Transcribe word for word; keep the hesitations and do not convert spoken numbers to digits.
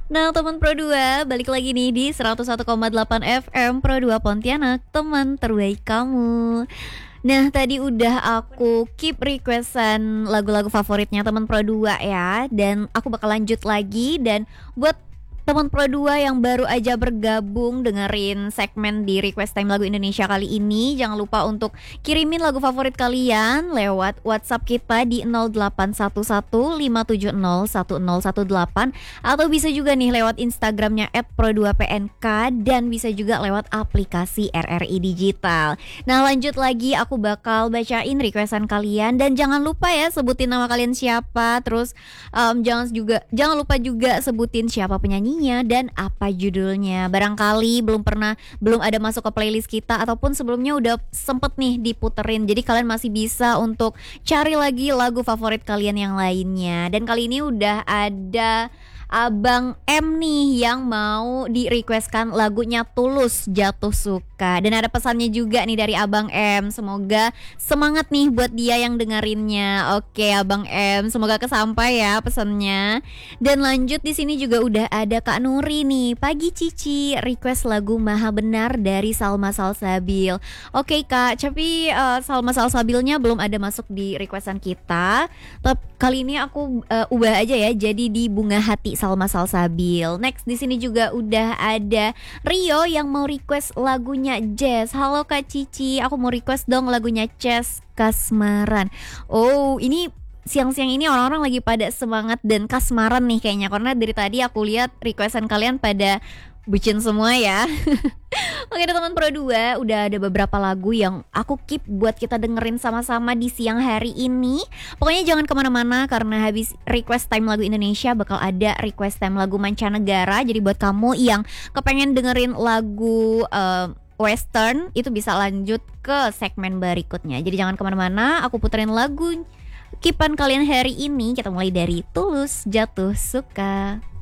Nah teman Pro dua, balik lagi nih di seratus satu koma delapan F M Pro dua Pontianak, teman terbaik kamu. Nah tadi udah aku keep requestan lagu-lagu favoritnya teman Pro dua ya. Dan aku bakal lanjut lagi. Dan buat teman Pro dua yang baru aja bergabung dengerin segmen di Request Time Lagu Indonesia kali ini, jangan lupa untuk kirimin lagu favorit kalian lewat WhatsApp kita di nol delapan satu satu lima tujuh nol satu nol satu delapan, atau bisa juga nih lewat Instagramnya et pro dua p n k, dan bisa juga lewat aplikasi R R I Digital. Nah lanjut lagi, aku bakal bacain requestan kalian dan jangan lupa ya sebutin nama kalian siapa. Terus um, jangan juga jangan lupa juga sebutin siapa penyanyi dan apa judulnya. Barangkali belum pernah belum ada masuk ke playlist kita ataupun sebelumnya udah sempet nih diputerin. Jadi kalian masih bisa untuk cari lagi lagu favorit kalian yang lainnya. Dan kali ini udah ada Abang M nih yang mau di requestkan lagunya Tulus, Jatuh Suka. Dan ada pesannya juga nih dari Abang M. Semoga semangat nih buat dia yang dengerinnya. Oke Abang M, semoga kesampai ya pesannya. Dan lanjut di sini juga udah ada Kak Nuri nih. Pagi Cici, request lagu Maha Benar dari Salma Salsabil. Oke Kak, tapi uh, Salma Salsabilnya belum ada masuk di requestan kita. Tapi kali ini aku uh, ubah aja ya jadi di Bunga Hati Salma Salsabil. Next di sini juga udah ada Rio yang mau request lagunya Jazz. Halo Kak Cici, aku mau request dong lagunya Jazz Kasmaran. Oh, ini siang-siang ini orang-orang lagi pada semangat dan kasmaran nih kayaknya, karena dari tadi aku lihat requestan kalian pada bucin semua ya. Oke teman Pro dua, udah ada beberapa lagu yang aku keep buat kita dengerin sama-sama di siang hari ini. Pokoknya jangan kemana-mana, karena habis Request Time Lagu Indonesia bakal ada Request Time Lagu Mancanegara. Jadi buat kamu yang kepengen dengerin lagu uh, Western, itu bisa lanjut ke segmen berikutnya. Jadi jangan kemana-mana, aku puterin lagu keepan kalian hari ini. Kita mulai dari Tulus, Jatuh Suka.